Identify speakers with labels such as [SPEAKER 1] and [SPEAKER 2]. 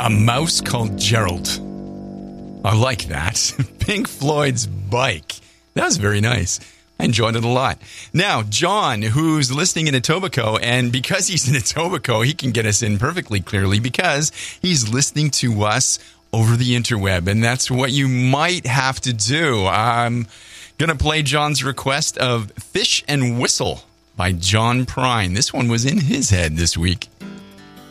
[SPEAKER 1] A Mouse Called Gerald. I like that. Pink Floyd's Bike. That was very nice. I enjoyed it a lot. Now, John, who's listening in Etobicoke, and because he's in Etobicoke, he can get us in perfectly clearly because he's listening to us over the interweb, and that's what you might have to do. I'm going to play John's request of Fish and Whistle by John Prine. This one was in his head this week.